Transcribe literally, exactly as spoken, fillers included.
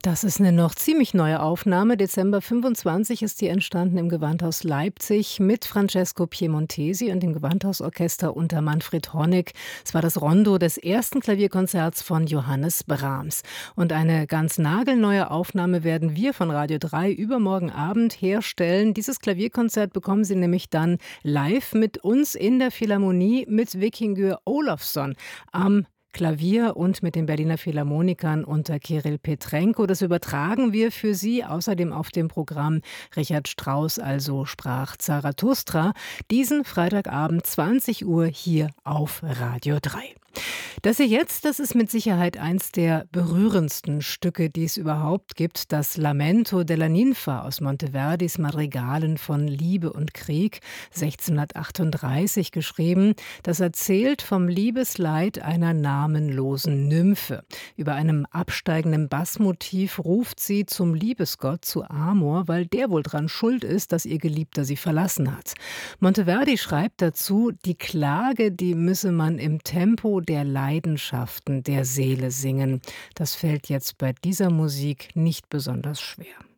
Das ist eine noch ziemlich neue Aufnahme. Dezember fünfundzwanzig ist die entstanden im Gewandhaus Leipzig mit Francesco Piemontesi und dem Gewandhausorchester unter Manfred Honeck. Es war das Rondo des ersten Klavierkonzerts von Johannes Brahms. Und eine ganz nagelneue Aufnahme werden wir von Radio drei übermorgen Abend herstellen. Dieses Klavierkonzert bekommen Sie nämlich dann live mit uns in der Philharmonie mit Vikingur Olofsson am Klavier und mit den Berliner Philharmonikern unter Kirill Petrenko. Das übertragen wir für Sie. Außerdem auf dem Programm Richard Strauss, also sprach Zarathustra, diesen Freitagabend zwanzig Uhr hier auf Radio drei. Das hier jetzt, das ist mit Sicherheit eins der berührendsten Stücke, die es überhaupt gibt. Das Lamento della Ninfa aus Monteverdis Madrigalen von Liebe und Krieg, sechzehnhundertachtunddreißig geschrieben. Das erzählt vom Liebesleid einer namenlosen Nymphe. Über einem absteigenden Bassmotiv ruft sie zum Liebesgott, zu Amor, weil der wohl dran schuld ist, dass ihr Geliebter sie verlassen hat. Monteverdi schreibt dazu, die Klage, die müsse man im Tempo der Leidenschaften der Seele singen. Das fällt jetzt bei dieser Musik nicht besonders schwer.